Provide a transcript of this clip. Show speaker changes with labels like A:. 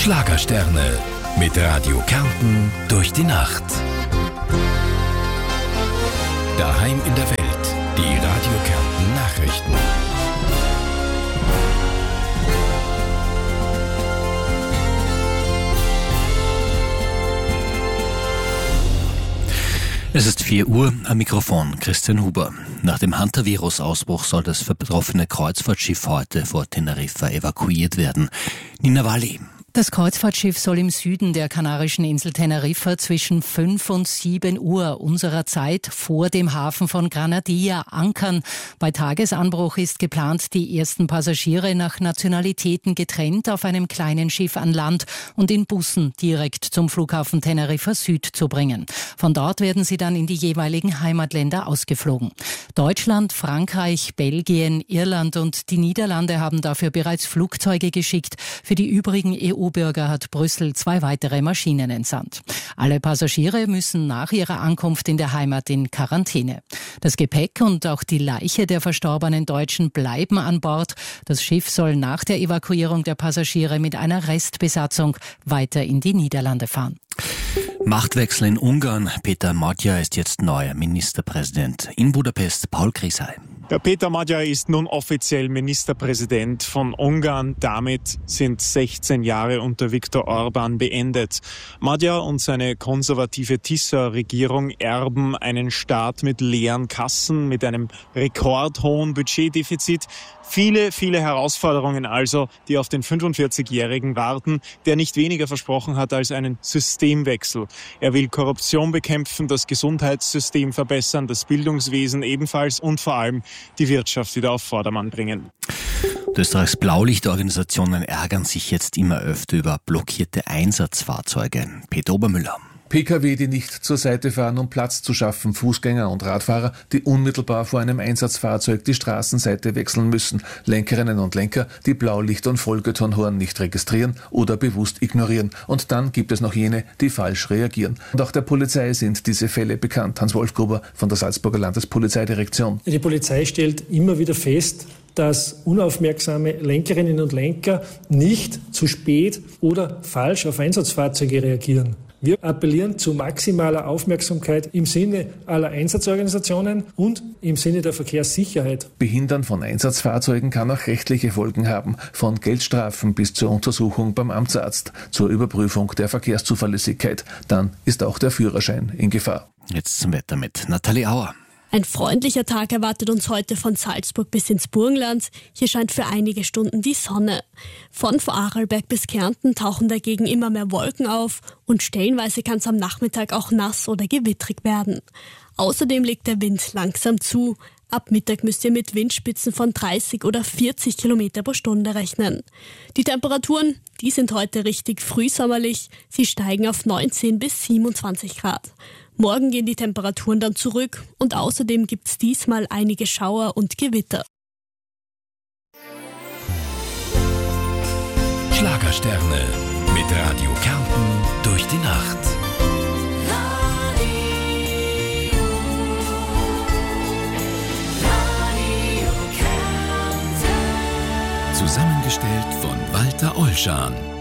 A: Schlagersterne mit Radio Kärnten durch die Nacht. Daheim in der Welt, die Radio Kärnten Nachrichten.
B: Es ist 4 Uhr, am Mikrofon Christian Huber. Nach dem Hunter-Virus-Ausbruch soll das betroffene Kreuzfahrtschiff heute vor Teneriffa evakuiert werden. Nina Walli.
C: Das Kreuzfahrtschiff soll im Süden der kanarischen Insel Teneriffa zwischen 5 und 7 Uhr unserer Zeit vor dem Hafen von Granadilla ankern. Bei Tagesanbruch ist geplant, die ersten Passagiere nach Nationalitäten getrennt auf einem kleinen Schiff an Land und in Bussen direkt zum Flughafen Teneriffa Süd zu bringen. Von dort werden sie dann in die jeweiligen Heimatländer ausgeflogen. Deutschland, Frankreich, Belgien, Irland und die Niederlande haben dafür bereits Flugzeuge geschickt. Für die übrigen EU-Bürger hat Brüssel 2 weitere Maschinen entsandt. Alle Passagiere müssen nach ihrer Ankunft in der Heimat in Quarantäne. Das Gepäck und auch die Leiche der verstorbenen Deutschen bleiben an Bord. Das Schiff soll nach der Evakuierung der Passagiere mit einer Restbesatzung weiter in die Niederlande fahren.
B: Machtwechsel in Ungarn. Peter Magyar ist jetzt neuer Ministerpräsident. In Budapest Paul Krisay.
D: Peter Magyar ist nun offiziell Ministerpräsident von Ungarn. Damit sind 16 Jahre unter Viktor Orbán beendet. Magyar und seine konservative Tisza-Regierung erben einen Staat mit leeren Kassen, mit einem rekordhohen Budgetdefizit. Viele Herausforderungen also, die auf den 45-Jährigen warten, der nicht weniger versprochen hat als einen Systemwechsel. Er will Korruption bekämpfen, das Gesundheitssystem verbessern, das Bildungswesen ebenfalls und vor allem die Wirtschaft wieder auf Vordermann bringen.
B: Österreichs Blaulichtorganisationen ärgern sich jetzt immer öfter über blockierte Einsatzfahrzeuge. Peter Obermüller.
E: Pkw, die nicht zur Seite fahren, um Platz zu schaffen, Fußgänger und Radfahrer, die unmittelbar vor einem Einsatzfahrzeug die Straßenseite wechseln müssen, Lenkerinnen und Lenker, die Blaulicht- und Folgetonhorn nicht registrieren oder bewusst ignorieren. Und dann gibt es noch jene, die falsch reagieren. Und auch der Polizei sind diese Fälle bekannt. Hans-Wolf Gruber von der Salzburger Landespolizeidirektion.
F: Die Polizei stellt immer wieder fest, dass unaufmerksame Lenkerinnen und Lenker nicht zu spät oder falsch auf Einsatzfahrzeuge reagieren. Wir appellieren zu maximaler Aufmerksamkeit im Sinne aller Einsatzorganisationen und im Sinne der Verkehrssicherheit.
E: Behindern von Einsatzfahrzeugen kann auch rechtliche Folgen haben, von Geldstrafen bis zur Untersuchung beim Amtsarzt, zur Überprüfung der Verkehrszuverlässigkeit. Dann ist auch der Führerschein in Gefahr.
B: Jetzt zum Wetter mit Nathalie Auer.
G: Ein freundlicher Tag erwartet uns heute von Salzburg bis ins Burgenland. Hier scheint für einige Stunden die Sonne. Von Vorarlberg bis Kärnten tauchen dagegen immer mehr Wolken auf und stellenweise kann es am Nachmittag auch nass oder gewittrig werden. Außerdem legt der Wind langsam zu. Ab Mittag müsst ihr mit Windspitzen von 30 oder 40 Kilometer pro Stunde rechnen. Die Temperaturen, die sind heute richtig frühsommerlich. Sie steigen auf 19 bis 27 Grad. Morgen gehen die Temperaturen dann zurück und außerdem gibt's diesmal einige Schauer und Gewitter.
A: Schlagersterne mit Radio Kärnten durch die Nacht. Radio Kärnten. Zusammengestellt von Walter Olschan.